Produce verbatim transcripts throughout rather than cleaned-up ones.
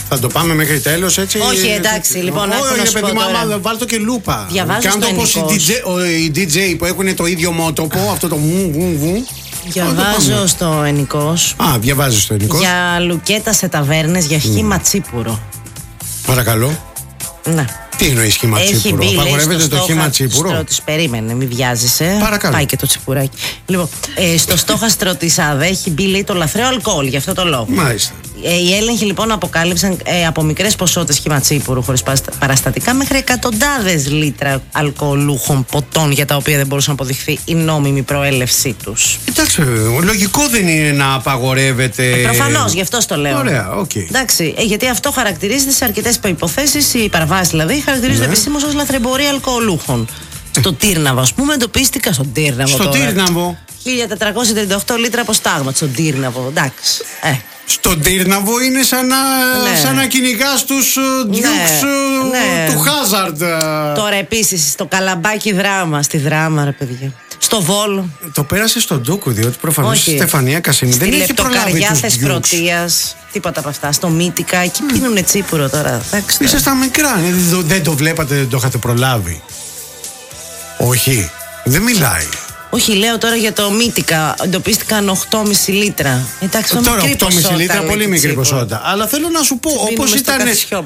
Θα το πάμε μέχρι τέλος έτσι. Όχι, εντάξει, λοιπόν, άκου να σου πω τώρα. Βάλ' το και λούπα. Διαβάζω Κάνω στο το όπως οι ντι τζέι που έχουν το ίδιο μότοπο, αυτό το βου βου βου. Διαβάζω στο Ενικός. Α, διαβάζω στο Ενικός. Για λουκέτα σε ταβέρνες για χύμα τσίπουρο. Παρακαλώ. Ναι. Τι εννοεί χύμα τσίπουρο? Απαγορεύεται το χύμα τσίπουρο? Τη περίμενε, μην βιάζεσαι. Παρακαλώ. Πάει και το τσιπουράκι. Λοιπόν, ε, στο στόχαστρο τη ΑΔΕ έχει μπει, λέει, το λαθρέο αλκοόλ, γι' αυτό το λόγο. Μάλιστα. Ε, οι έλεγχοι λοιπόν αποκάλυψαν ε, από μικρές ποσότητες χύμα τσίπουρου χωρίς παραστατικά μέχρι εκατοντάδες λίτρα αλκοολούχων ποτών για τα οποία δεν μπορούσε να αποδειχθεί η νόμιμη προέλευσή τους. Εντάξει, λογικό δεν είναι να απαγορεύεται. Ε, προφανώς, γι' αυτό το λέω. Ωραία, οκ. Okay. Εντάξει, ε, γιατί αυτό χαρακτηρίζεται σε αρκετές υποθέσεις, οι παραβάσεις δηλαδή χαρακτηρίζονται ναι. επισήμως ως λαθρεμπορία αλκοολούχων. Στο Τύρναβο, ας πούμε, εντοπίστηκα στον Τύρναβο. Στο τώρα. Τύρναβο. χίλια τετρακόσια τριάντα οκτώ λίτρα από στάγμα, στον Τύρναβο, εντάξει. Ε. Στον Τύρναβο είναι σαν να, ναι. σαν να κυνηγάς τους Dukes ναι. ναι. του Χάζαρντ. Τώρα επίσης στο Καλαμπάκι Δράμα, στη Δράμα ρε παιδιά. Στο Βόλο. Το πέρασε στον Ντούκου, διότι προφανώς η Στεφανία Κασίνη δεν έχει προλάβει τους Θεσπρωτείας, τίποτα από αυτά. Στο Μύτικα, εκεί mm. πίνουνε τσίπουρο τώρα. Ήσασταν μικρά, δεν το βλέπατε, δεν το είχατε προλάβει? Όχι, δεν μιλάει. Όχι, λέω τώρα για το Μύτικα. Εντοπίστηκαν οκτώ κόμμα πέντε λίτρα. Εντάξει, τώρα οκτώ κόμμα πέντε λίτρα, πολύ μικρή ποσότητα. Αλλά θέλω να σου πω, όπως ήταν,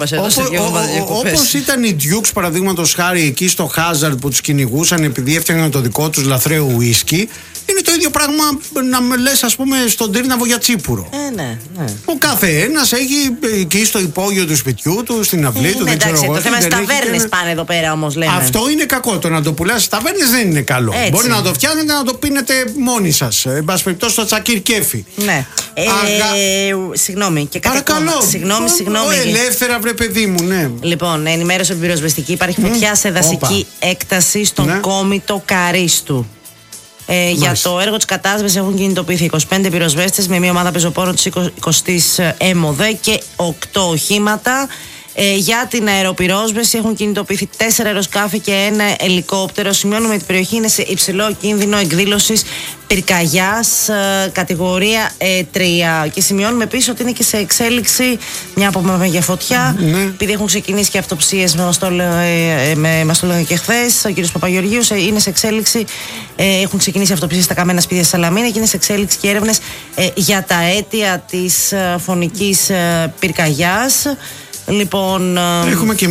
όπως ήταν οι Dukes, παραδείγματος χάρη, εκεί στο Hazard που τους κυνηγούσαν επειδή έφτιαχναν το δικό τους λαθρέο ουίσκι, είναι το ίδιο πράγμα να με λες, ας πούμε, στον Τύρναβο για τσίπουρο. Ε, ναι, ναι. Ο κάθε ένας έχει εκεί στο υπόγειο του σπιτιού του, στην αυλή ε, του. Ναι, δεν εντάξει, ξέρω το θέμα είναι στις ταβέρνες και... πάνε εδώ πέρα όμως, λέμε. Αυτό είναι κακό. Το να το πουλάς στις ταβέρνες δεν είναι καλό. Έτσι. Μπορεί να το φτιάχνετε να το πίνετε μόνοι σας. Εν πάση περιπτώσει στο τσακίρ κέφι. Ναι. Ε, Αγα... ε, συγγνώμη. Και κάτι Παρακαλώ. Ακόμα. Συγγνώμη, συγγνώμη. Ελεύθερα, βρε παιδί μου, ναι. Λοιπόν, ενημέρωση από την πυροσβεστική. Υπάρχει φωτιά mm. σε δασική Opa. έκταση στον ναι. Κόμιτο Καρίστου. Ε, για το έργο της κατάσβεσης έχουν κινητοποιηθεί είκοσι πέντε πυροσβέστες με μια ομάδα πεζοπόρων της εικοστής ΕΜΟΔΕ και οκτώ οχήματα. Ε, για την αεροπυρόσβεση έχουν κινητοποιηθεί τέσσερα αεροσκάφη και ένα ελικόπτερο. Σημειώνουμε ότι η περιοχή είναι σε υψηλό κίνδυνο εκδήλωσης πυρκαγιάς ε, κατηγορία ε, τρία. Και σημειώνουμε επίσης ότι είναι και σε εξέλιξη μια από για φωτιά. Ναι. Επειδή έχουν ξεκινήσει και αυτοψίες, μας το έλεγαν και χθες, ο κ. Παπαγεωργίου, είναι σε εξέλιξη. Ε, έχουν ξεκινήσει αυτοψίες στα καμένα σπίτια Σαλαμίνα και είναι σε εξέλιξη και έρευνες ε, για τα αίτια της ε, φωνικής ε, πυρκαγιάς. Λοιπόν, έχουμε και